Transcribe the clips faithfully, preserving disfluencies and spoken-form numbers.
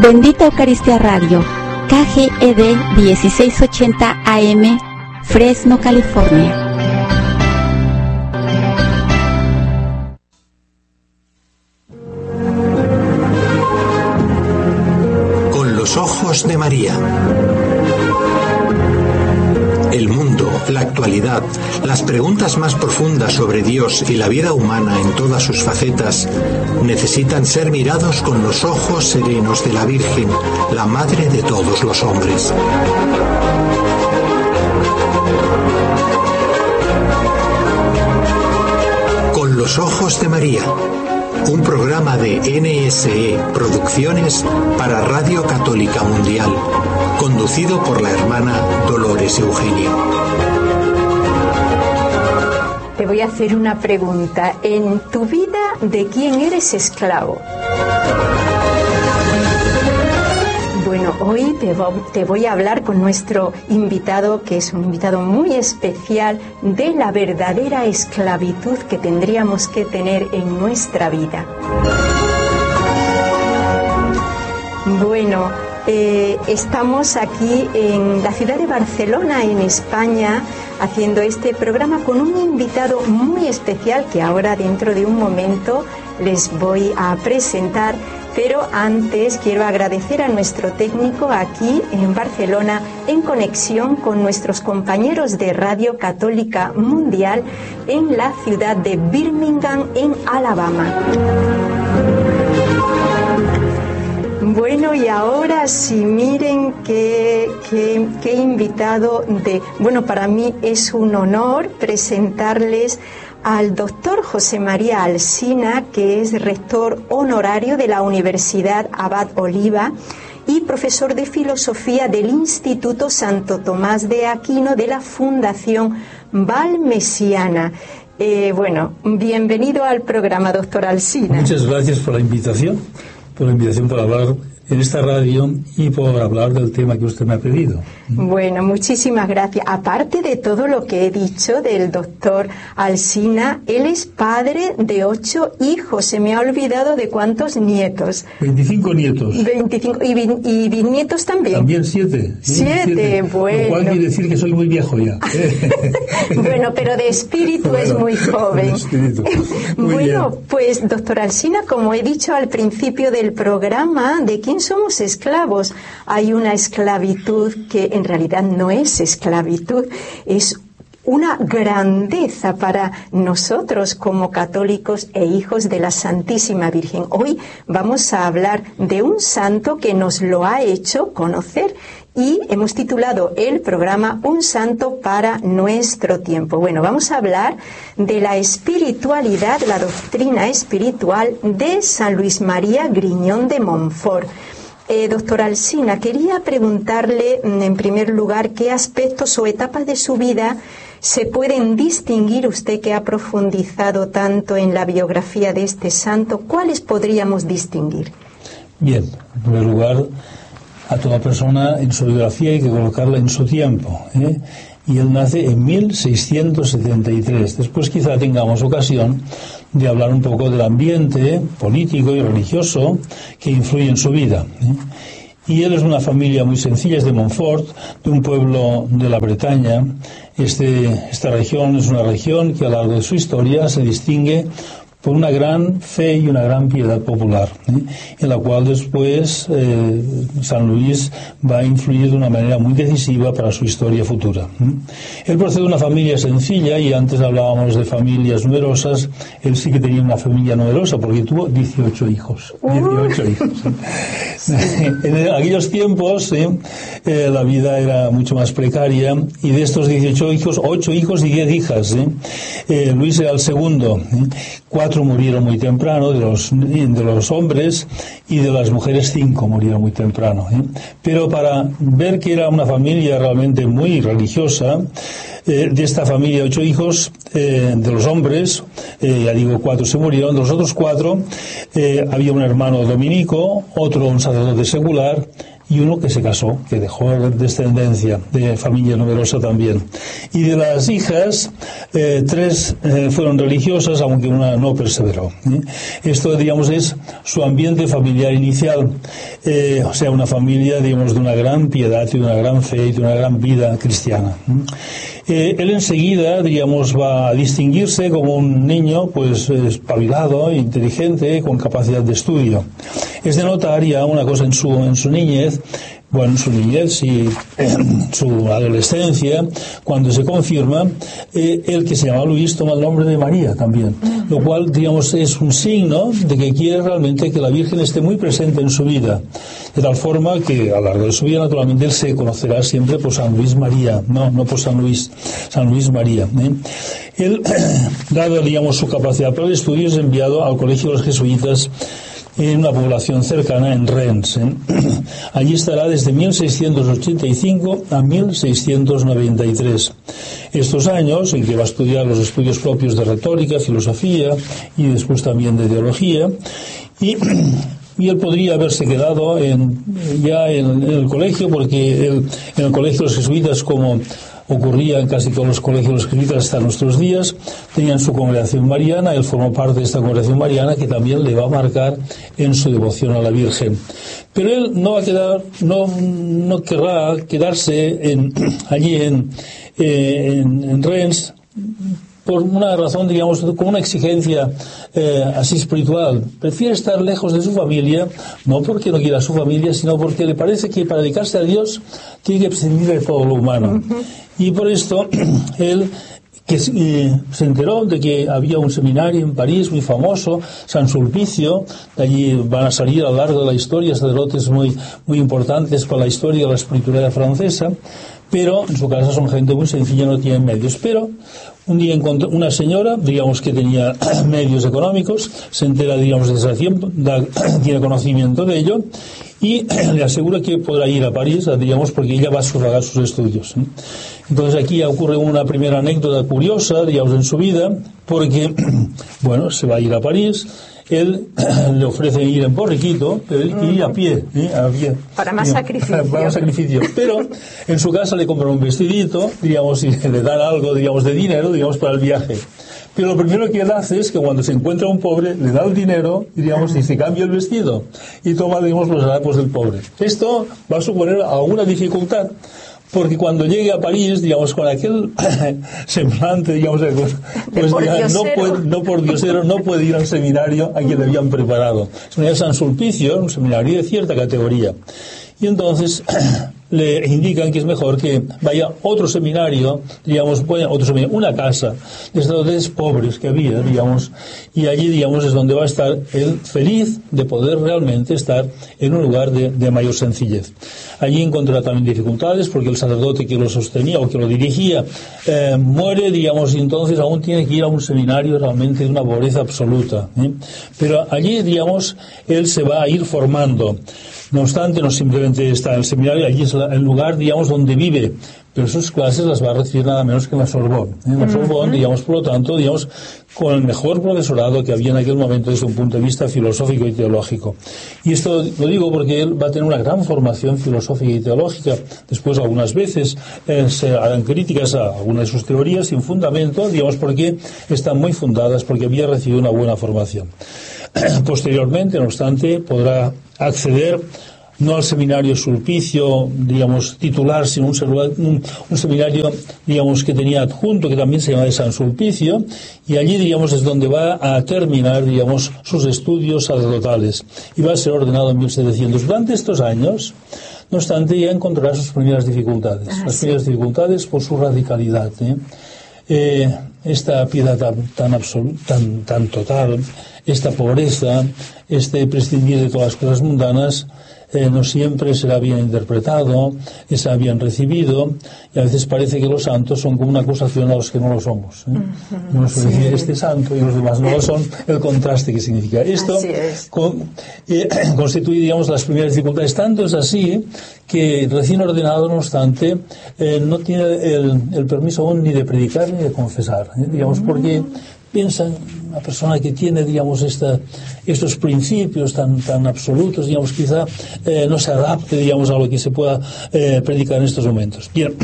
Bendita Eucaristía Radio, K G E D dieciséis ochenta A M, Fresno, California. Con los ojos de María. El mundo, la actualidad, las preguntas más profundas sobre Dios y la vida humana en todas sus facetas necesitan ser mirados con los ojos serenos de la Virgen, la Madre de todos los hombres. Con los ojos de María, un programa de N S E Producciones para Radio Católica Mundial, conducido por la hermana Dolores Eugenia. Te voy a hacer una pregunta. En tu vida, ¿de quién eres esclavo? Bueno, hoy te voy a hablar con nuestro invitado, que es un invitado muy especial, de la verdadera esclavitud que tendríamos que tener en nuestra vida. Bueno, eh, estamos aquí en la ciudad de Barcelona, en España, haciendo este programa con un invitado muy especial que ahora dentro de un momento les voy a presentar. Pero antes quiero agradecer a nuestro técnico aquí en Barcelona, en conexión con nuestros compañeros de Radio Católica Mundial en la ciudad de Birmingham, en Alabama. Bueno, y ahora sí, miren qué, qué, qué invitado de... Bueno, para mí es un honor presentarles al doctor José María Alsina, que es rector honorario de la Universidad Abad Oliva y profesor de filosofía del Instituto Santo Tomás de Aquino de la Fundación Valmesiana. Eh, bueno, bienvenido al programa, doctor Alsina. Muchas gracias por la invitación, por la invitación para hablar en esta radio y por hablar del tema que usted me ha pedido. Bueno, muchísimas gracias. Aparte de todo lo que he dicho del doctor Alsina, él es padre de ocho hijos. Se me ha olvidado de cuántos nietos. veinticinco nietos. veinticinco. ¿Y, y bisnietos también? También siete. Siete, siete. Bueno. Lo cual quiere decir que soy muy viejo ya. Bueno, pero de espíritu bueno, es muy joven. De espíritu. Muy bueno, bien. Pues doctor Alsina, como he dicho al principio del programa, ¿de quién somos esclavos? Hay una esclavitud que en realidad no es esclavitud, es una grandeza para nosotros como católicos e hijos de la Santísima Virgen. Hoy vamos a hablar de un santo que nos lo ha hecho conocer y hemos titulado el programa Un santo para nuestro tiempo. Bueno, vamos a hablar de la espiritualidad, la doctrina espiritual de San Luis María Griñón de Montfort. Eh, doctor Alsina, quería preguntarle en primer lugar qué aspectos o etapas de su vida se pueden distinguir, usted que ha profundizado tanto en la biografía de este santo, ¿cuáles podríamos distinguir? Bien, en primer lugar, a toda persona en su biografía hay que colocarla en su tiempo, ¿eh? Y él nace en mil seiscientos setenta y tres. Después quizá tengamos ocasión de hablar un poco del ambiente político y religioso que influye en su vida, ¿eh? Y él es una familia muy sencilla, es de Montfort, de un pueblo de la Bretaña. Este, esta región es una región que a lo largo de su historia se distingue por una gran fe y una gran piedad popular, ¿eh? En la cual después eh, San Luis va a influir de una manera muy decisiva para su historia futura, ¿eh? Él procede de una familia sencilla, y antes hablábamos de familias numerosas. Él sí que tenía una familia numerosa porque tuvo dieciocho hijos. dieciocho hijos. En aquellos tiempos ¿eh? Eh, la vida era mucho más precaria, y de estos dieciocho hijos, ocho hijos y diez hijas. ¿eh? Eh, Luis era el segundo. ¿eh? Cuatro murieron muy temprano de los, de los hombres, y de las mujeres cinco murieron muy temprano. ¿eh? Pero para ver que era una familia realmente muy religiosa, eh, de esta familia, ocho hijos, eh, de los hombres, eh, ya digo, cuatro se murieron. De los otros cuatro, eh, había un hermano dominico, otro un sacerdote secular y uno que se casó, que dejó descendencia, de familia numerosa también. Y de las hijas, eh, tres eh, fueron religiosas, aunque una no perseveró. ¿eh? Esto, digamos, es su ambiente familiar inicial, eh, o sea, una familia, digamos, de una gran piedad y de una gran fe y de una gran vida cristiana. Eh, él enseguida, digamos, va a distinguirse como un niño, pues, espabilado, inteligente, con capacidad de estudio. Es de notar ya una cosa en su, en su niñez, bueno, en su niñez y en su adolescencia, cuando se confirma, eh, el que se llama Luis toma el nombre de María también, lo cual, digamos, es un signo de que quiere realmente que la Virgen esté muy presente en su vida, de tal forma que a lo largo de su vida, naturalmente, él se conocerá siempre por San Luis María, no, no por San Luis, San Luis María. ¿eh? Él, dado, digamos, su capacidad para el estudio, es enviado al colegio de los jesuitas en una población cercana, en Rennes. ¿eh? Allí estará desde mil seiscientos ochenta y cinco a mil seiscientos noventa y tres. Estos años en que va a estudiar los estudios propios de retórica, filosofía y después también de teología, y, y él podría haberse quedado en, ya en, en el colegio, porque él, en el colegio de los jesuitas, como ocurría en casi todos los colegios de los jesuitas hasta nuestros días, tenían su congregación mariana. Él formó parte de esta congregación mariana, que también le va a marcar en su devoción a la Virgen. Pero él no va a quedar, no, no querrá quedarse en, allí en, eh, en, en Rennes, por una razón, digamos, con una exigencia eh, así espiritual. Prefiere estar lejos de su familia, no porque no quiera a su familia, sino porque le parece que para dedicarse a Dios tiene que prescindir de todo lo humano. Uh-huh. Y por esto, él que eh, se enteró de que había un seminario en París muy famoso, San Sulpicio. De allí van a salir a lo largo de la historia sacerdotes muy, muy importantes para la historia de la espiritualidad francesa, pero en su casa son gente muy sencilla, no tienen medios. Pero un día encontró una señora, digamos, que tenía medios económicos, se entera, digamos, de ese tiempo, da, tiene conocimiento de ello, y le asegura que podrá ir a París, digamos, porque ella va a sufragar sus estudios. Entonces aquí ocurre una primera anécdota curiosa, digamos, en su vida, porque, bueno, se va a ir a París. Él le ofrece ir en borriquito, pero él quiere ir a pie, ¿eh? a pie. Para más sacrificio. Para más sacrificio. Pero en su casa le compran un vestidito, digamos, y le dan algo, digamos, de dinero, digamos, para el viaje. Pero lo primero que él hace es que cuando se encuentra un pobre, le da el dinero, digamos, y se cambia el vestido. Y toma, digamos, los harapos del pobre. Esto va a suponer alguna dificultad, porque cuando llegue a París, digamos, con aquel semblante, digamos, pues ya no, puede, no por diosero, no puede ir al seminario a quien le habían preparado. Es una San Sulpicio, un seminario de cierta categoría. Y entonces le indican que es mejor que vaya a otro seminario, digamos, otro seminario, una casa de estudiantes pobres que había, digamos, y allí, digamos, es donde va a estar él feliz de poder realmente estar en un lugar de, de mayor sencillez. Allí encontrará también dificultades, porque el sacerdote que lo sostenía o que lo dirigía eh, muere, digamos, y entonces aún tiene que ir a un seminario realmente de una pobreza absoluta. ¿eh? Pero allí, digamos, él se va a ir formando. No obstante, no simplemente está en el seminario, allí es el lugar, digamos, donde vive, pero sus clases las va a recibir nada menos que en la Sorbonne. En la Sorbonne, digamos, por lo tanto, digamos, con el mejor profesorado que había en aquel momento desde un punto de vista filosófico y teológico. Y esto lo digo porque él va a tener una gran formación filosófica y teológica. Después, algunas veces, eh, se harán críticas a algunas de sus teorías sin fundamento, digamos, porque están muy fundadas, porque había recibido una buena formación. Posteriormente, no obstante, podrá acceder no al seminario Sulpicio, digamos, titular, sino un, un, un seminario, digamos, que tenía adjunto, que también se llama de San Sulpicio, y allí, digamos, es donde va a terminar, digamos, sus estudios sacerdotales, y va a ser ordenado en mil setecientos. Durante estos años, no obstante, ya encontrará sus primeras dificultades, ah, las sí. primeras dificultades por su radicalidad, ¿eh? Eh, esta piedad tan, tan, absoluta, tan, tan total, esta pobreza, este prescindir de todas las cosas mundanas, eh, no siempre será bien interpretado, será bien recibido, y a veces parece que los santos son como una acusación a los que no lo somos. ¿eh? Uh-huh. Uno suele decir, este santo y los demás no lo son, el contraste que significa. Esto con, eh, constituye, digamos, las primeras dificultades. Tanto es así que recién ordenado, no obstante, eh, no tiene el, el permiso aún ni de predicar ni de confesar, ¿eh? digamos, porque piensan, una persona que tiene, digamos, esta, estos principios tan, tan absolutos, digamos, quizá eh, no se adapte, digamos, a lo que se pueda eh, predicar en estos momentos. Bien,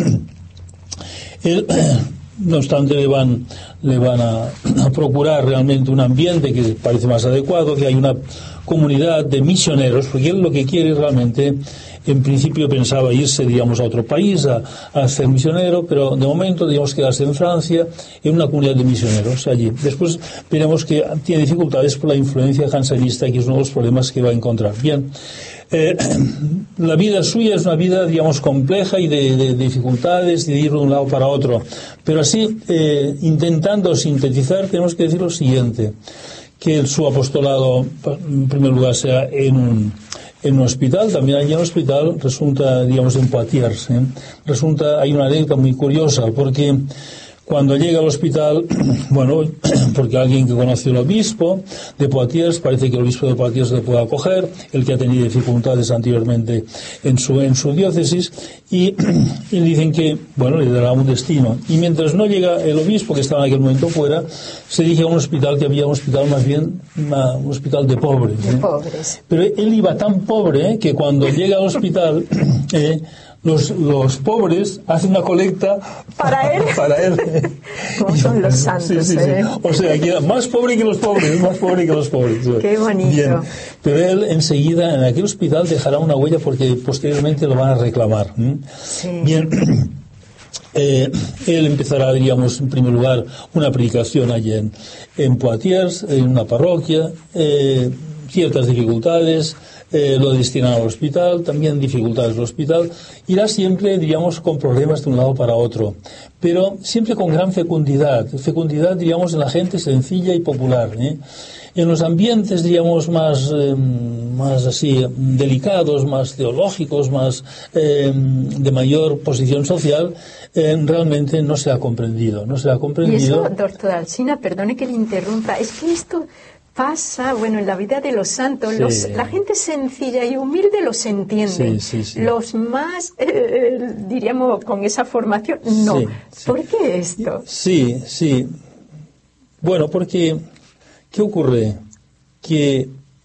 él, no obstante, le van, le van a, a procurar realmente un ambiente que parece más adecuado, que hay una comunidad de misioneros, porque él lo que quiere realmente, en principio pensaba irse, digamos, a otro país a, a ser misionero, pero de momento, digamos, quedarse en Francia en una comunidad de misioneros allí. Después veremos que tiene dificultades por la influencia jansenista, que es uno de los problemas que va a encontrar. Bien, eh, la vida suya es una vida, digamos, compleja y de, de, de dificultades y de ir de un lado para otro, pero así, eh, intentando sintetizar, tenemos que decir lo siguiente, que su apostolado, en primer lugar, sea en un en un hospital, también allí en el hospital resulta, digamos, en Poitiers, ¿eh? resulta, hay una anécdota muy curiosa, porque cuando llega al hospital, bueno, porque alguien que conoce al obispo de Poitiers, parece que el obispo de Poitiers le puede acoger, el que ha tenido dificultades anteriormente en su, en su diócesis, y, y dicen que, bueno, le dará un destino. Y mientras no llega el obispo, que estaba en aquel momento fuera, se dirige a un hospital que había un hospital más bien, una, un hospital de pobres. ¿eh? De pobres. Pero él iba tan pobre, ¿eh? que cuando llega al hospital, eh, Los, los pobres hacen una colecta para él. Para él. Como son los santos. Sí, sí, sí. ¿eh? O sea, que era más pobre que los pobres, más pobre que los pobres. Qué bonito. Bien. Pero él enseguida en aquel hospital dejará una huella porque posteriormente lo van a reclamar. ¿Mm? Sí. Bien. Eh, él empezará, diríamos, en primer lugar, una predicación allí en, en Poitiers, en una parroquia, eh, ciertas dificultades. Eh, lo destinan al hospital, también dificultades del hospital, irá siempre, diríamos, con problemas de un lado para otro, pero siempre con gran fecundidad, fecundidad, diríamos, en la gente sencilla y popular, ¿eh? En los ambientes, diríamos, más, eh, más así, delicados, más teológicos, más eh, de mayor posición social, eh, realmente no se ha comprendido, no se ha comprendido. Y eso, doctor Alsina, perdone que le interrumpa, es que esto pasa, bueno, en la vida de los santos, sí. los, la gente sencilla y humilde los entiende. Sí, sí, sí. Los más, eh, diríamos, con esa formación, no. Sí, sí. ¿Por qué esto? Sí, sí. Bueno, porque, ¿qué ocurre? Que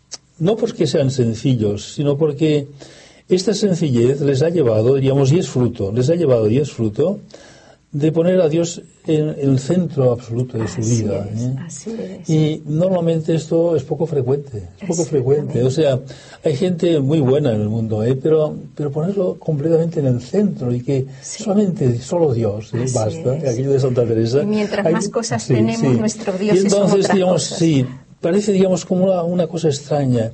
no porque sean sencillos, sino porque esta sencillez les ha llevado, diríamos, y es fruto, les ha llevado y es fruto de poner a Dios en, en el centro absoluto de su así vida. Es, ¿eh? Así es. Y normalmente esto es poco frecuente, es poco frecuente. O sea, hay gente muy buena en el mundo, ¿eh? pero, pero ponerlo completamente en el centro y que sí. solamente, solo Dios, ¿eh? basta, es. aquello de Santa Teresa. Y mientras hay, más cosas sí, tenemos, sí. nuestro Dios y entonces, son otras digamos, cosas. Sí, parece, digamos, como una, una cosa extraña.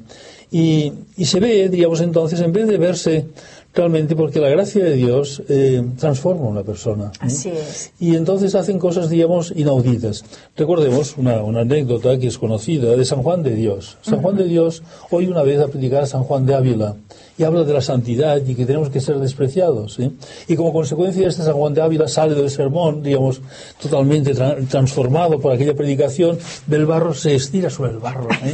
Y, y se ve, digamos, entonces, en vez de verse realmente, porque la gracia de Dios eh, transforma a una persona. Así ¿eh? es. Y entonces hacen cosas, digamos, inauditas. Recordemos una, una anécdota que es conocida de San Juan de Dios. San uh-huh. Juan de Dios, hoy una vez a predicar a San Juan de Ávila, y habla de la santidad y que tenemos que ser despreciados. ¿eh? Y como consecuencia de este San Juan de Ávila sale del sermón, digamos, totalmente tra- transformado por aquella predicación, del barro se estira sobre el barro. ¿eh?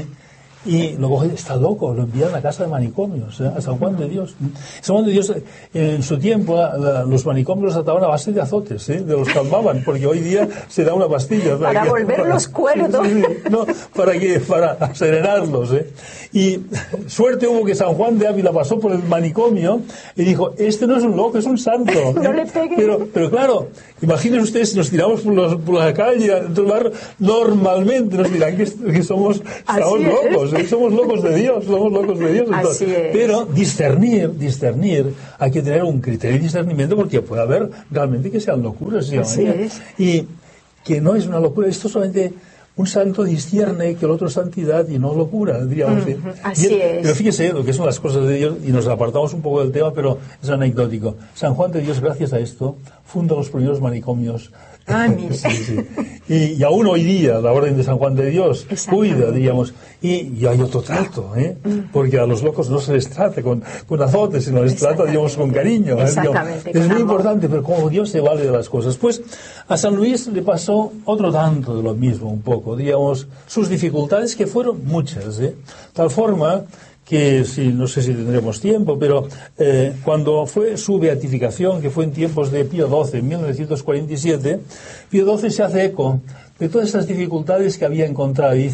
Y lo coge, está loco, lo envían a la casa de manicomios, ¿eh? a San Juan de Dios. San Juan de Dios, en su tiempo, la, la, los manicomios los ataban a base de azotes, ¿eh? de los calmaban, porque hoy día se da una pastilla. Para, para que, volverlos para, cuerdos. Sí, sí, sí, no, para, que, para serenarlos. ¿eh? Y suerte hubo que San Juan de Ávila pasó por el manicomio y dijo, este no es un loco, es un santo. ¿eh? No le pegue. Pero, pero claro, imaginen ustedes si nos tiramos por, los, por la calle, dentro del barrio, normalmente nos dirán que, que somos, somos locos. ¿eh? Somos locos de Dios, somos locos de Dios. Entonces, Así es. Pero discernir, discernir, hay que tener un criterio de discernimiento porque puede haber realmente que sean locuras. Así ¿eh? es. Y que no es una locura, esto solamente un santo discierne que el otro es santidad y no locura, diríamos. Mm, ¿eh? así y, es. Pero fíjese lo que son las cosas de Dios y nos apartamos un poco del tema, pero es anecdótico. San Juan de Dios, gracias a esto, funda los primeros manicomios. Ah, mire. Sí, sí. Y, y aún hoy día la Orden de San Juan de Dios cuida, digamos, y, y hay otro trato, ¿eh? porque a los locos no se les trata con, con azotes, sino les trata, digamos, con cariño. Exactamente. ¿eh? Es muy amor. Importante, pero como Dios se vale de las cosas. Pues a San Luis le pasó otro tanto de lo mismo, un poco, digamos, sus dificultades que fueron muchas, ¿eh? Tal forma que si, no sé si tendremos tiempo, pero eh, cuando fue su beatificación, que fue en tiempos de Pío doce, en mil novecientos cuarenta y siete, Pío doce se hace eco de todas estas dificultades que había encontrado y dice,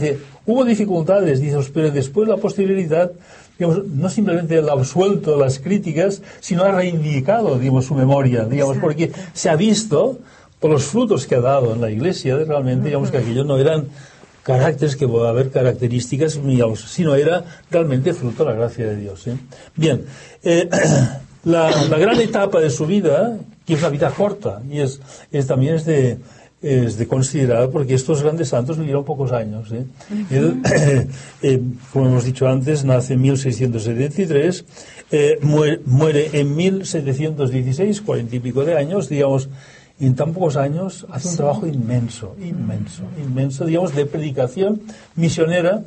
hubo dificultades, dice, pero después la posterioridad, digamos, no simplemente ha absuelto las críticas, sino ha reivindicado, digamos, su memoria, digamos, porque se ha visto por los frutos que ha dado en la Iglesia, realmente, digamos, que aquellos no eran caracteres que puede haber características, digamos, sino era realmente fruto de la gracia de Dios, ¿eh? Bien, eh, la, la gran etapa de su vida, que es una vida corta, y es, es también es de, es de considerar, porque estos grandes santos vivieron pocos años, ¿eh? Uh-huh. Él, eh, eh, como hemos dicho antes, nace en mil seiscientos setenta y tres, eh, muere, muere en mil setecientos dieciséis, cuarenta y pico de años, digamos. Y en tan pocos años hace un trabajo inmenso, inmenso, inmenso, digamos, de predicación misionera.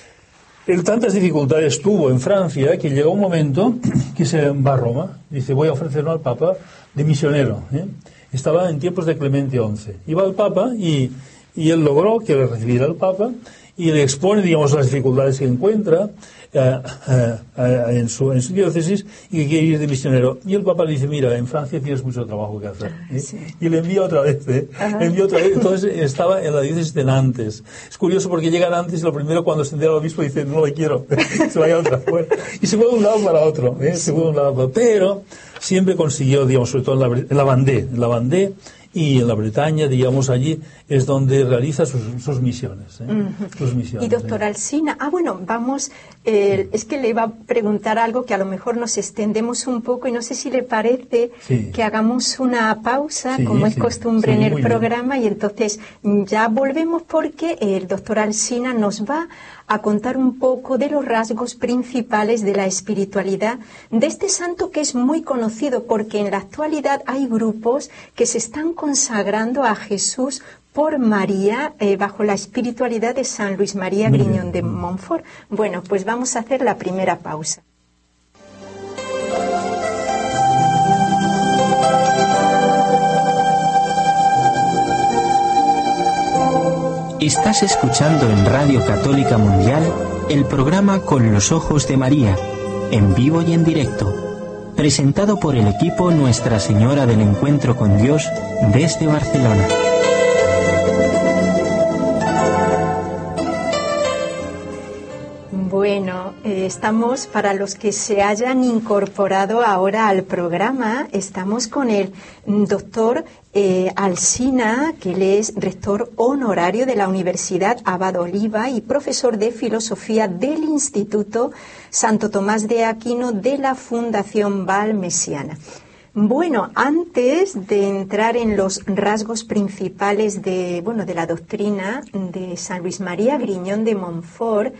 Él tantas dificultades tuvo en Francia que llegó un momento que se va a Roma, dice, voy a ofrecerme al Papa de misionero, ¿eh? Estaba en tiempos de Clemente once. Iba al Papa y, y él logró que le recibiera el Papa y le expone, digamos, las dificultades que encuentra eh, eh, en, su, en su diócesis y que quiere ir de misionero. Y el Papa le dice, mira, en Francia tienes mucho trabajo que hacer, ¿eh? Sí. Y le envía otra vez, ¿eh? Le envía otra vez. Entonces estaba en la diócesis de Nantes. Es curioso porque llega a Nantes y lo primero cuando se entera el obispo dice, no le quiero, se vaya a otra. Bueno, y se fue de un lado para otro, ¿eh? Se fue de un lado para otro. Pero siempre consiguió, digamos, sobre todo en la, en la Vendée, en la Vendée, y en la Bretaña, digamos, allí es donde realiza sus, sus misiones, ¿eh? Uh-huh. Sus misiones. Y doctor Alsina, ah, bueno, vamos, eh, es que le iba a preguntar algo que a lo mejor nos extendemos un poco y no sé si le parece sí. que hagamos una pausa, sí, como es sí. costumbre sí, en el programa, bien. Y entonces ya volvemos porque el doctor Alsina nos va a contar un poco de los rasgos principales de la espiritualidad de este santo que es muy conocido porque en la actualidad hay grupos que se están consagrando a Jesús por María eh, bajo la espiritualidad de San Luis María Griñón de Montfort. Bueno, pues vamos a hacer la primera pausa. Estás escuchando en Radio Católica Mundial el programa Con los Ojos de María, en vivo y en directo, presentado por el equipo Nuestra Señora del Encuentro con Dios desde Barcelona. Bueno, eh, estamos, para los que se hayan incorporado ahora al programa, estamos con el doctor eh, Alsina, que él es rector honorario de la Universidad Abad Oliva y profesor de filosofía del Instituto Santo Tomás de Aquino de la Fundación Valmesiana. Bueno, antes de entrar en los rasgos principales de, bueno, de la doctrina de San Luis María Griñón de Montfort,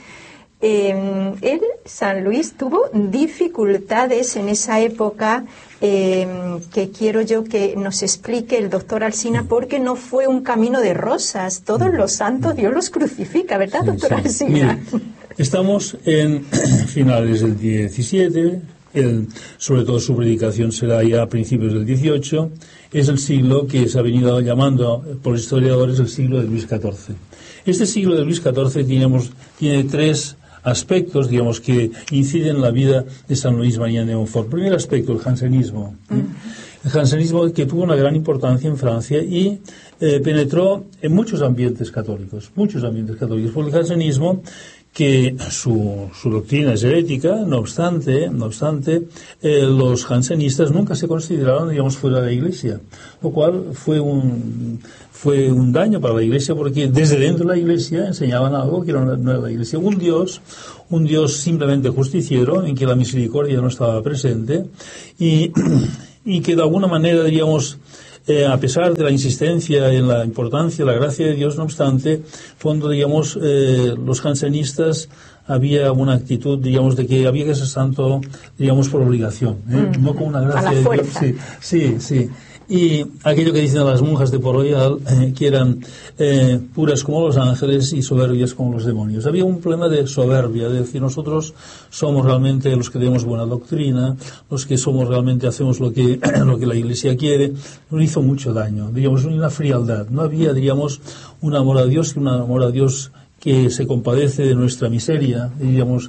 Eh, él, San Luis, tuvo dificultades en esa época eh, que quiero yo que nos explique el doctor Alsina, porque no fue un camino de rosas. Todos los santos Dios los crucifica, ¿verdad, sí, doctor sí. Alsina? Mire, estamos en finales del diecisiete, el, sobre todo su predicación será ya a principios del dieciocho. Es el siglo que se ha venido llamando por los historiadores el siglo de Luis catorce. Este siglo de Luis catorce tenemos, tiene tres aspectos, digamos, que inciden en la vida de San Luis María de Montfort. El primer aspecto, el jansenismo. ¿eh? El jansenismo que tuvo una gran importancia en Francia y eh, penetró en muchos ambientes católicos, muchos ambientes católicos. Por el jansenismo, que su, su doctrina es herética, no obstante, no obstante, eh, los jansenistas nunca se consideraron, digamos, fuera de la Iglesia, lo cual fue un fue un daño para la Iglesia, porque desde dentro de la Iglesia enseñaban algo que no era la Iglesia, un Dios, un Dios simplemente justiciero, en que la misericordia no estaba presente, y, y que de alguna manera, diríamos, Eh, a pesar de la insistencia en la importancia de la gracia de Dios, no obstante, fondo, digamos, eh, los jansenistas había una actitud, digamos, de que había que ser santo, digamos, por obligación, ¿eh? Mm. No con una gracia de Dios. Sí, sí, sí. Y aquello que dicen las monjas de Port-Royal, eh, que eran eh, puras como los ángeles y soberbias como los demonios. Había un problema de soberbia, de decir, nosotros somos realmente los que tenemos buena doctrina, los que somos realmente hacemos lo que lo que la Iglesia quiere. Nos hizo mucho daño, digamos, una frialdad. No había, digamos, un amor a Dios, un amor a Dios que se compadece de nuestra miseria, diríamos,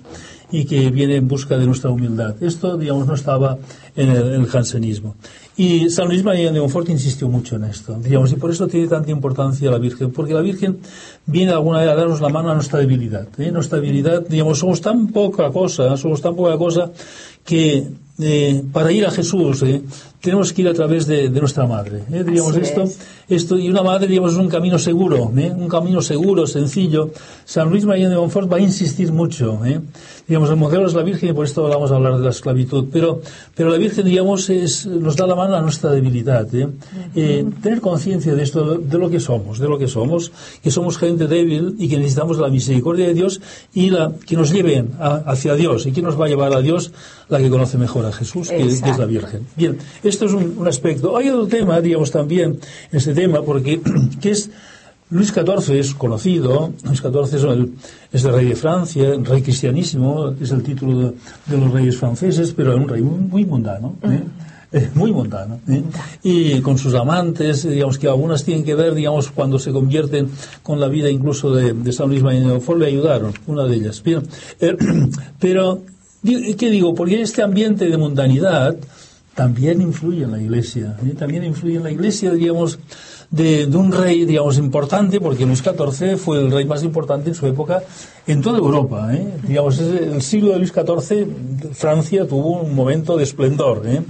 y que viene en busca de nuestra humildad. Esto, digamos, no estaba en el, en el jansenismo. Y San Luis María de Montfort insistió mucho en esto, digamos, y por eso tiene tanta importancia la Virgen, porque la Virgen viene de alguna manera a darnos la mano a nuestra debilidad. ¿eh? Nuestra debilidad, digamos, somos tan poca cosa, somos tan poca cosa que eh, para ir a Jesús eh, tenemos que ir a través de, de nuestra madre. ¿eh? Digamos, esto, esto, y una madre, digamos, es un camino seguro, ¿eh? un camino seguro, sencillo. San Luis María de Montfort va a insistir mucho. ¿eh? Digamos, el modelo es la Virgen y por esto vamos a hablar de la esclavitud. Pero, pero la Virgen, digamos, es, nos da la mano a nuestra debilidad. ¿eh? Uh-huh. Eh, tener conciencia de esto, de lo que somos, de lo que somos, que somos gente débil y que necesitamos la misericordia de Dios y la que nos lleve a, hacia Dios. ¿Y quién nos va a llevar a Dios? La que conoce mejor a Jesús, que, que es la Virgen. Bien, esto es un, un aspecto. Hay otro tema, digamos, también, este tema, porque, que es, Luis catorce es conocido, Luis catorce es el, es el rey de Francia, el rey cristianísimo, es el título de, de los reyes franceses, pero es un rey muy, muy mundano, ¿eh? Eh, muy mundano, ¿eh? Y con sus amantes, digamos que algunas tienen que ver, digamos, cuando se convierten con la vida incluso de, de San Luis María de Montfort, le ayudaron, una de ellas. Bien, eh, pero, ¿qué digo? Porque este ambiente de mundanidad también influye en la Iglesia, ¿eh? También influye en la Iglesia, digamos, de, de un rey, digamos, importante, porque Luis catorce fue el rey más importante en su época en toda Europa, ¿eh? Digamos, el siglo de Luis catorce, Francia tuvo un momento de esplendor, ¿eh?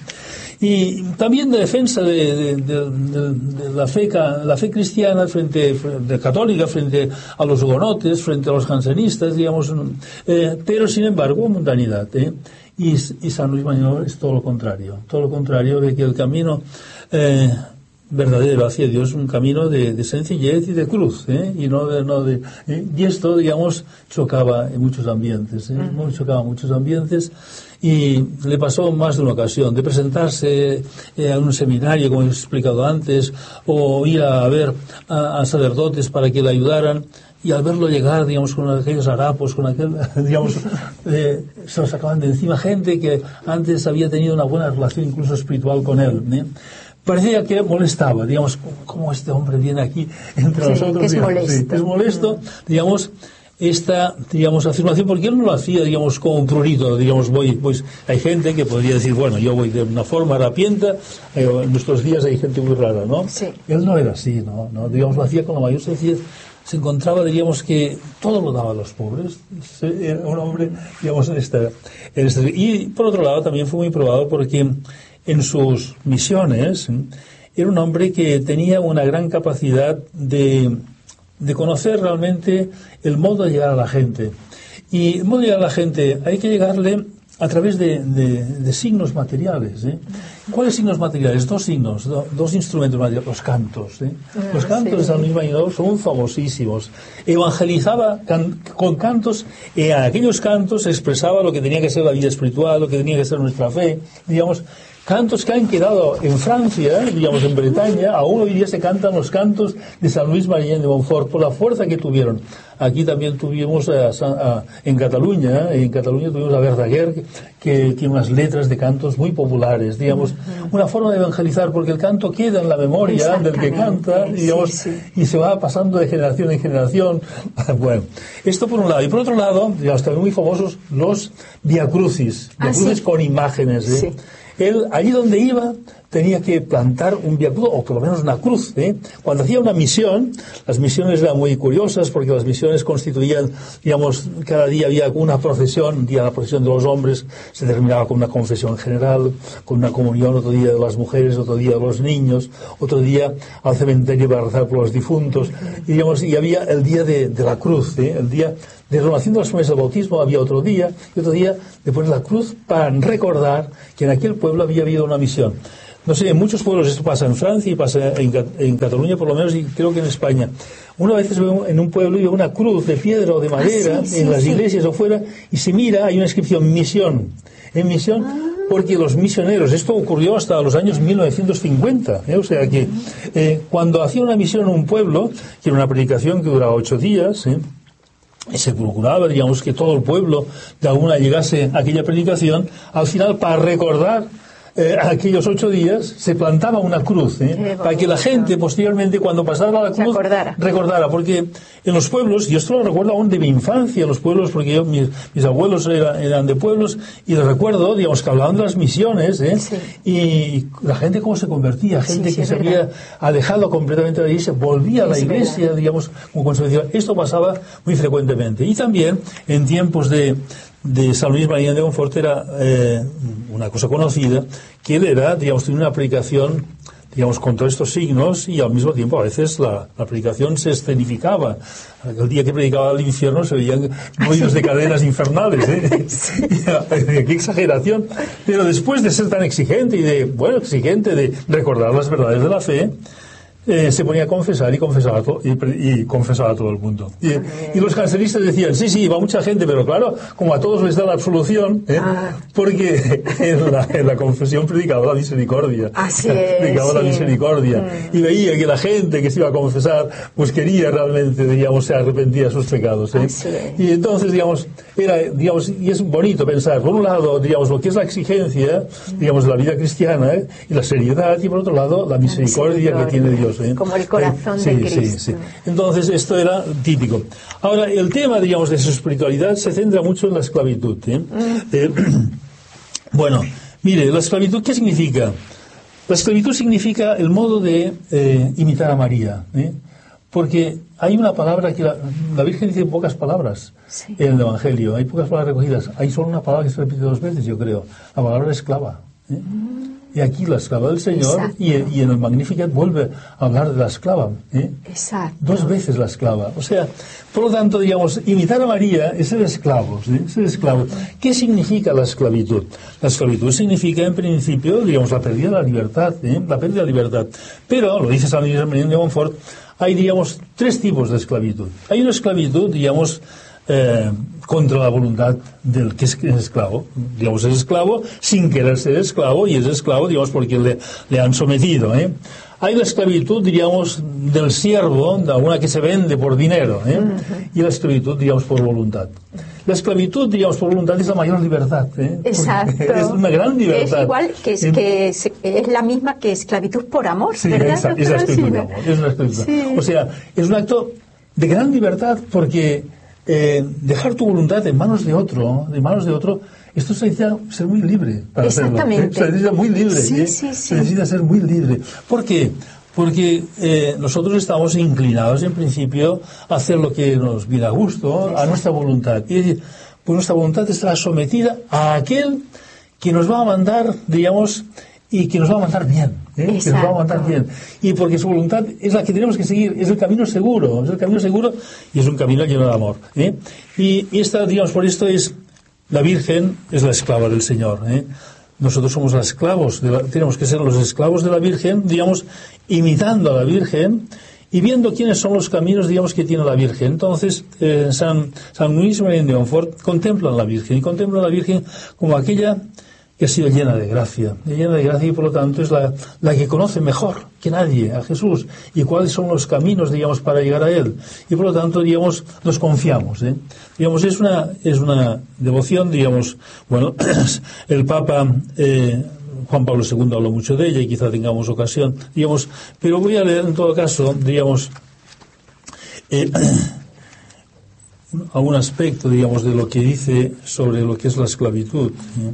Y también de defensa de, de, de, de, de la fe la fe cristiana frente de católica frente a los hugonotes, frente a los jansenistas, digamos, eh, pero sin embargo mundanidad, ¿eh? y, y San Luis Mañón es todo lo contrario, todo lo contrario de que el camino eh, verdadero hacia Dios es un camino de, de sencillez y de cruz, ¿eh? y no de, no de ¿eh? y esto, digamos, chocaba en muchos ambientes, ¿eh? Uh-huh. chocaba en muchos ambientes. Y le pasó más de una ocasión de presentarse eh, a un seminario, como he explicado antes, o ir a ver a, a sacerdotes para que le ayudaran, y al verlo llegar, digamos, con aquellos harapos, con aquel, digamos, eh, se lo sacaban de encima gente que antes había tenido una buena relación incluso espiritual con él, ¿eh? Parecía que molestaba, digamos, cómo este hombre viene aquí entre sí, nosotros. Que es digamos, molesto. Sí, es molesto, digamos, esta, digamos, afirmación, porque él no lo hacía, digamos, como un prurito, digamos, voy, pues, hay gente que podría decir, bueno, yo voy de una forma harapienta, eh, en nuestros días hay gente muy rara, ¿no? Sí. Él no era así, ¿no? ¿no? Digamos, lo hacía con la mayor sencillez, se encontraba, diríamos, que todo lo daba a los pobres, era un hombre, digamos, en esta, en esta, y por otro lado también fue muy probado porque en sus misiones era un hombre que tenía una gran capacidad de de conocer realmente el modo de llegar a la gente. Y el modo de llegar a la gente hay que llegarle a través de, de, de signos materiales, ¿eh? ¿Cuáles signos materiales? Dos signos, do, dos instrumentos materiales, los cantos, ¿eh? Los cantos sí. de San Luis Mañón son famosísimos. Evangelizaba can, con cantos, y en aquellos cantos expresaba lo que tenía que ser la vida espiritual, lo que tenía que ser nuestra fe, digamos. Cantos que han quedado en Francia, digamos en Bretaña, aún hoy día se cantan los cantos de San Luis María de Montfort por la fuerza que tuvieron. Aquí también tuvimos a, a, en Cataluña, en Cataluña tuvimos a Verdaguer, que, que tiene unas letras de cantos muy populares, digamos, una forma de evangelizar, porque el canto queda en la memoria del que canta, digamos, sí, sí. y se va pasando de generación en generación. Bueno, esto por un lado. Y por otro lado, digamos, también muy famosos los viacrucis, viacrucis ah, sí. con imágenes, ¿eh? Sí. Él, allí donde iba, tenía que plantar un viacrucis, o por lo menos una cruz, ¿eh? Cuando hacía una misión, las misiones eran muy curiosas, porque las misiones constituían, digamos, cada día había una procesión, un día la procesión de los hombres se terminaba con una confesión general, con una comunión, otro día de las mujeres, otro día de los niños, otro día al cementerio para rezar por los difuntos, y, digamos, y había el día de, de la cruz, ¿eh? El día de renovación de las promesas del bautismo había otro día, y otro día de poner la cruz para recordar que en aquel pueblo había habido una misión. No sé, en muchos pueblos esto pasa en Francia y pasa en, en Cataluña por lo menos, y creo que en España. Una vez veo en un pueblo y veo una cruz de piedra o de madera ah, sí, sí, en las sí. iglesias o fuera, y se mira, hay una inscripción, misión. En misión, ah. porque los misioneros, esto ocurrió hasta los años mil novecientos cincuenta, ¿eh? O sea que eh, cuando hacía una misión en un pueblo, que era una predicación que duraba ocho días, ¿eh? y se procuraba, digamos, que todo el pueblo de alguna llegase a aquella predicación, al final, para recordar eh, aquellos ocho días se plantaba una cruz, ¿eh? Para que la gente posteriormente, cuando pasara la cruz, recordara, porque en los pueblos, y esto lo recuerdo aún de mi infancia, los pueblos, porque yo, mis, mis abuelos eran, eran de pueblos, y les recuerdo, digamos, que hablaban de las misiones, ¿eh? Sí. Y la gente cómo se convertía, gente sí, sí, que se verdad. había alejado completamente de la iglesia, volvía a la es iglesia, verdad. digamos, como consecuencia. Esto pasaba muy frecuentemente. Y también, en tiempos de de San Luis María de Montfort era eh, una cosa conocida, que él era, digamos, tenía una predicación, digamos, contra estos signos, y al mismo tiempo a veces la, la predicación se escenificaba. El día que predicaba al infierno se veían ruidos de cadenas infernales, ¿eh? Sí. Qué exageración. Pero después de ser tan exigente y de, bueno, exigente de recordar las verdades de la fe, Eh, se ponía a confesar y confesaba a todo, y, y confesaba a todo el mundo. Y, y los cancelistas decían, sí, sí, va mucha gente, pero claro, como a todos les da la absolución, ¿eh? ah. porque en la, en la confesión predicaba la misericordia. Así es, predicaba sí. la misericordia. Mm. Y veía que la gente que se iba a confesar, pues quería realmente, digamos, se arrepentía de sus pecados. ¿eh? Así es. Y entonces, digamos, era, digamos, y es bonito pensar, por un lado, digamos, lo que es la exigencia, digamos, de la vida cristiana, ¿eh? y la seriedad, y por otro lado, la misericordia, la misericordia. que tiene Dios. ¿eh? Como el corazón eh, sí, de Cristo. Sí, sí. Entonces, esto era típico. Ahora, el tema, digamos, de su espiritualidad se centra mucho en la esclavitud. ¿eh? Mm. Eh, bueno, mire, la esclavitud, ¿qué significa? La esclavitud significa el modo de eh, imitar a María. ¿eh? Porque hay una palabra que la, la Virgen dice pocas palabras sí. en el Evangelio. Hay pocas palabras recogidas. Hay solo una palabra que se repite dos veces, yo creo. La palabra esclava. ¿eh? Mm. Y aquí la esclava del Señor, y, y en el Magnificat vuelve a hablar de la esclava. ¿eh? Exacto. Dos veces la esclava. O sea, por lo tanto, digamos, imitar a María es ser esclavos. ¿eh? Ser esclavo. ¿Qué significa la esclavitud? La esclavitud significa, en principio, digamos, la pérdida de la libertad. ¿eh? La pérdida de la libertad. Pero, lo dice San Luis María de Montfort, hay, digamos, tres tipos de esclavitud. Hay una esclavitud, digamos, Eh, contra la voluntad del que es, que es esclavo. Digamos, es esclavo sin querer ser esclavo, y es esclavo, digamos, porque le, le han sometido. ¿eh? Hay la esclavitud, diríamos, del siervo, de alguna que se vende por dinero, ¿eh? uh-huh. y la esclavitud, digamos, por voluntad. La esclavitud, digamos, por voluntad es la mayor libertad. ¿eh? Exacto. Es una gran libertad. Es igual, que es, que es, es la misma que esclavitud por amor, sí, ¿verdad? Exacto, es la esclavitud de amor. Es una esclavitud. Sí. O sea, es un acto de gran libertad, porque Eh, dejar tu voluntad en manos de otro, en manos de otro, esto se necesita ser muy libre para Exactamente. hacerlo. ¿eh? Se necesita muy libre. Sí, ¿eh? sí, sí. Se necesita ser muy libre. ¿Por qué? Porque eh, nosotros estamos inclinados, en principio, a hacer lo que nos viene a gusto, Exacto. a nuestra voluntad. Y es decir, pues nuestra voluntad estará sometida a aquel que nos va a mandar, digamos, y que nos va a mandar bien, ¿eh? que nos va a mandar bien. Y porque su voluntad es la que tenemos que seguir, es el camino seguro, es el camino seguro y es un camino lleno de amor. ¿eh? Y, y esta, digamos, por esto es, la Virgen es la esclava del Señor. ¿eh? Nosotros somos los esclavos, de la, tenemos que ser los esclavos de la Virgen, digamos, imitando a la Virgen y viendo quiénes son los caminos, digamos, que tiene la Virgen. Entonces, eh, San, San Luis María de Montfort contempla a la Virgen, y contempla a la Virgen como aquella que ha sido llena de gracia, llena de gracia, y por lo tanto es la, la que conoce mejor que nadie a Jesús y cuáles son los caminos, digamos, para llegar a Él. Y por lo tanto, digamos, nos confiamos. ¿eh? Digamos, es una, es una devoción, digamos, bueno, el Papa eh, Juan Pablo segundo habló mucho de ella y quizá tengamos ocasión, digamos, pero voy a leer en todo caso, digamos, eh, algún aspecto, digamos, de lo que dice sobre lo que es la esclavitud. ¿eh?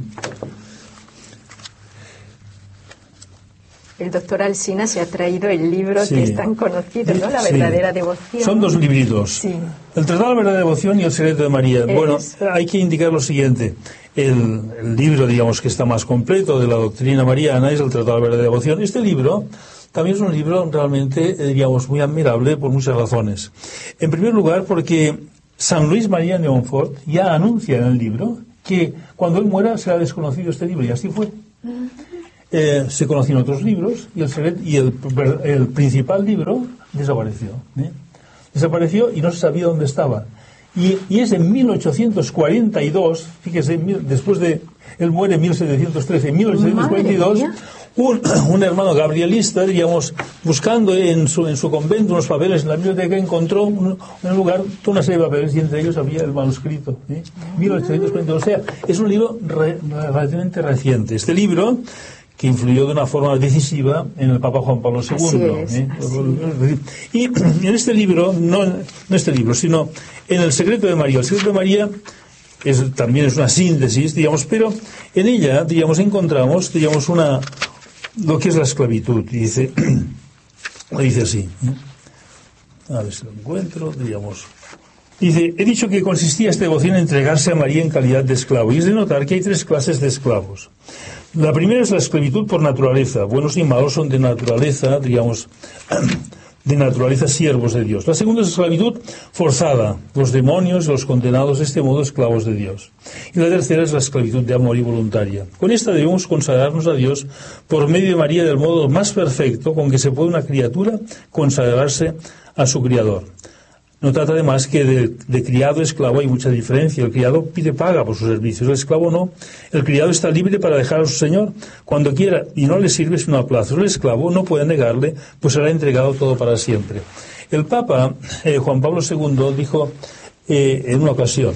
El doctor Alsina se ha traído el libro sí. que es tan conocido, ¿no? La verdadera sí. devoción. Son dos libritos. Sí. El Tratado de la Verdadera Devoción y El Secreto de María. Es. Bueno, hay que indicar lo siguiente. El, el libro, digamos, que está más completo de la doctrina mariana es el Tratado de la Verdadera Devoción. Este libro también es un libro realmente, digamos, muy admirable por muchas razones. En primer lugar, porque San Luis María de Montfort ya anuncia en el libro que cuando él muera será desconocido este libro, y así fue. Eh, se conocían otros libros y el, y el, el principal libro desapareció. ¿eh? Desapareció y no se sabía dónde estaba. Y, y es en mil ochocientos cuarenta y dos, fíjese, después de, él muere en mil setecientos trece, en mil ochocientos cuarenta y dos, un, un hermano gabrielista, digamos, buscando en su, en su convento unos papeles en la biblioteca, encontró un, en un lugar toda una serie de papeles y entre ellos había el manuscrito. ¿eh? mil ochocientos cuarenta y dos, o sea, es un libro re, relativamente reciente. Este libro, que influyó de una forma decisiva en el Papa Juan Pablo segundo. Así es, ¿eh? así. Y en este libro, no en este libro, sino en El secreto de María. El secreto de María es, también es una síntesis, digamos, pero en ella, digamos, encontramos, digamos, una lo que es la esclavitud. Y dice, dice así, ¿eh? A ver si lo encuentro, digamos. Dice, he dicho que consistía esta devoción en entregarse a María en calidad de esclavo. Y es de notar que hay tres clases de esclavos. La primera es la esclavitud por naturaleza. Buenos y malos son de naturaleza, digamos, de naturaleza siervos de Dios. La segunda es esclavitud forzada. Los demonios, los condenados de este modo, esclavos de Dios. Y la tercera es la esclavitud de amor y voluntaria. Con esta debemos consagrarnos a Dios por medio de María del modo más perfecto con que se puede una criatura consagrarse a su Criador. Notad además que de, de criado a esclavo hay mucha diferencia. El criado pide paga por sus servicios, el esclavo no. El criado está libre para dejar a su señor cuando quiera y no le sirve sino a plazo. El esclavo no puede negarle, pues será entregado todo para siempre. El Papa eh, Juan Pablo segundo dijo eh, en una ocasión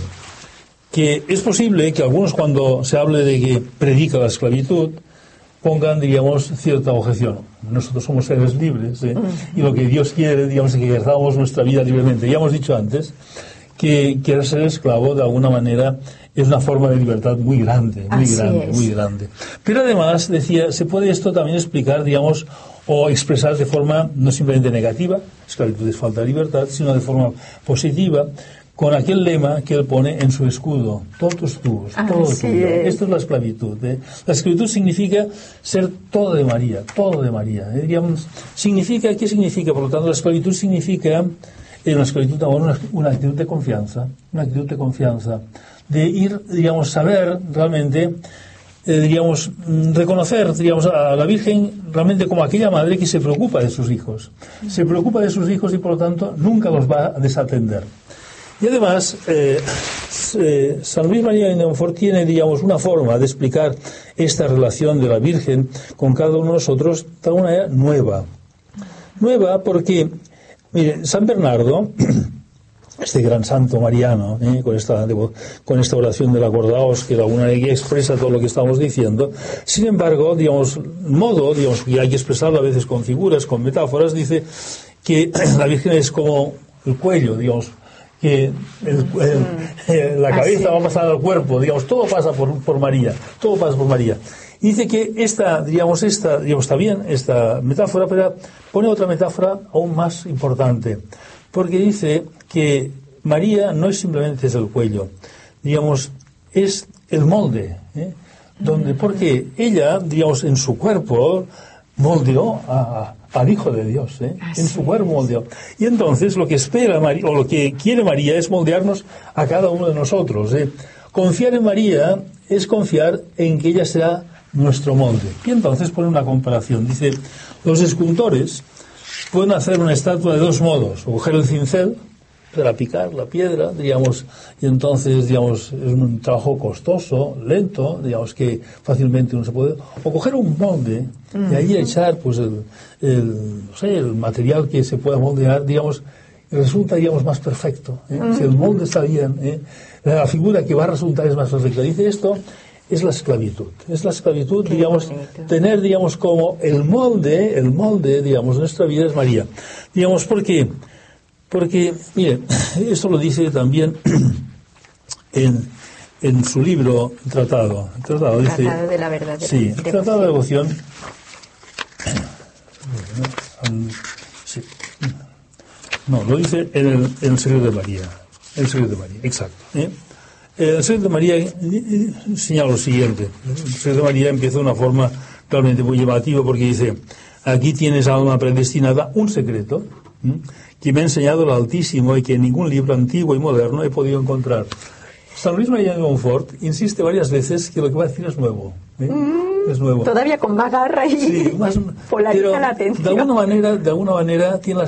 que es posible que algunos, cuando se hable de que predica la esclavitud, pongan, digamos, cierta objeción. Nosotros somos seres libres, ¿eh? Y lo que Dios quiere, digamos, es que ejerzamos nuestra vida libremente. Ya hemos dicho antes que querer ser esclavo, de alguna manera, es una forma de libertad muy grande, muy Así grande, es. muy grande. Pero además, decía, se puede esto también explicar, digamos, o expresar de forma no simplemente negativa, esclavitud es falta de libertad, sino de forma positiva, con aquel lema que él pone en su escudo: totus tuus, todo Así tuyo. es. Esto es la esclavitud. ¿eh? La esclavitud significa ser todo de María, todo de María. ¿eh? Digamos, significa, ¿qué significa? Por lo tanto, la esclavitud significa, eh, una esclavitud de amor, una, una actitud de confianza, una actitud de confianza, de ir, digamos, saber realmente, eh, digamos, reconocer, digamos, a la Virgen realmente como aquella madre que se preocupa de sus hijos. Se preocupa de sus hijos y, por lo tanto, nunca los va a desatender. Y además, eh, eh, San Luis María de Montfort tiene, digamos, una forma de explicar esta relación de la Virgen con cada uno de nosotros de una manera nueva. Nueva porque, mire, San Bernardo, este gran santo mariano, eh, con, esta, con esta oración del acordaos, que de alguna manera expresa todo lo que estamos diciendo, sin embargo, digamos, modo, digamos, y hay que expresarlo a veces con figuras, con metáforas, dice que la Virgen es como el cuello, digamos, que el, el, el, la cabeza va a pasar al cuerpo, digamos, todo pasa por, por María, todo pasa por María. Y dice que esta, digamos, esta, digamos, está bien esta metáfora, pero pone otra metáfora aún más importante, porque dice que María no es simplemente es el cuello, digamos, es el molde, ¿eh? Donde, porque ella, digamos, en su cuerpo moldeó a, al Hijo de Dios, ¿eh? En su cuerpo moldeó. Y entonces lo que espera María, o lo que quiere María, es moldearnos a cada uno de nosotros, ¿eh? Confiar en María es confiar en que ella será nuestro molde. Y entonces pone una comparación. Dice, los escultores pueden hacer una estatua de dos modos: o coger el cincel para picar la piedra, digamos, y entonces, digamos, es un trabajo costoso, lento, digamos, que fácilmente no se puede, o coger un molde y ahí echar, pues, el, el, no sé, el material que se pueda moldear, digamos, y resulta, digamos, más perfecto, ¿eh? Mm. Si el molde está bien, ¿eh? La figura que va a resultar es más perfecta. Dice, esto es la esclavitud, es la esclavitud, qué digamos, bonito. Tener, digamos, como el molde, el molde, digamos, de nuestra vida es María. Digamos, ¿por qué? Porque, mire, esto lo dice también en, en su libro Tratado. El Tratado dice, Tratado de la verdadera sí, el Tratado de Devoción. Sí, no, lo dice en el, en el Secreto de María. El Secreto de María, exacto. ¿eh? El Secreto de María señala lo siguiente. El Secreto de María empieza de una forma realmente muy llamativa, porque dice, aquí tienes, alma predestinada, un secreto, ¿eh? que me ha enseñado el Altísimo y que en ningún libro antiguo y moderno he podido encontrar. San Luis María de Montfort insiste varias veces que lo que va a decir es nuevo. ¿eh? Mm, es nuevo. Todavía con más garra y sí, más, polariza pero la atención. De alguna manera, de alguna manera tiene la